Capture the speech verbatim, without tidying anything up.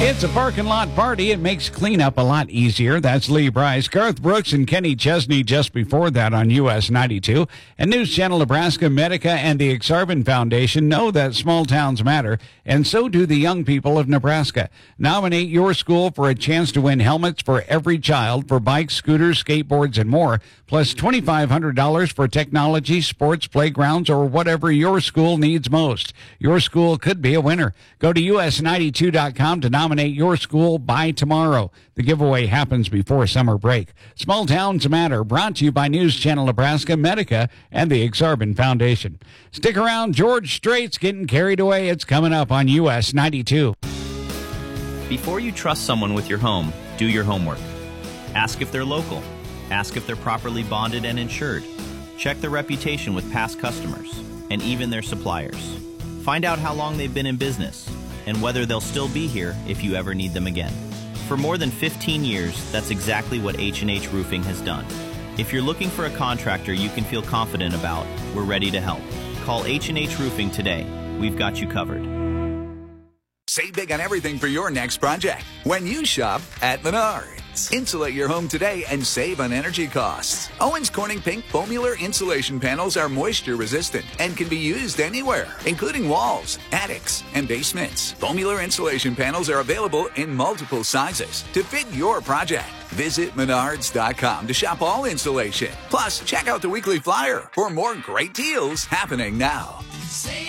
It's a parking lot party. It makes cleanup a lot easier. That's Lee Bryce, Garth Brooks, and Kenny Chesney just before that on U S ninety-two. And News Channel Nebraska, Medica, and the Exarban Foundation know that small towns matter, and so do the young people of Nebraska. Nominate your school for a chance to win helmets for every child for bikes, scooters, skateboards, and more, plus twenty-five hundred dollars for technology, sports, playgrounds, or whatever your school needs most. Your school could be a winner. Go to U S ninety-two dot com to nominate your school by tomorrow. The giveaway happens before summer break. Small Towns Matter, brought to you by News Channel Nebraska, Medica, and the Exarban Foundation. Stick around. George Strait's Getting Carried Away. It's coming up on U S ninety-two. Before you trust someone with your home, do your homework. Ask if they're local. Ask if they're properly bonded and insured. Check their reputation with past customers and even their suppliers. Find out how long they've been in business and whether they'll still be here if you ever need them again. For more than fifteen years, that's exactly what H and H Roofing has done. If you're looking for a contractor you can feel confident about, we're ready to help. Call H and H Roofing today. We've got you covered. Save big on everything for your next project when you shop at Menards. Insulate your home today and save on energy costs. Owens Corning Pink Foamular insulation panels are moisture resistant and can be used anywhere, including walls, attics, and basements. Foamular insulation panels are available in multiple sizes to fit your project. Visit Menards dot com to shop all insulation. Plus, check out the weekly flyer for more great deals happening now. Save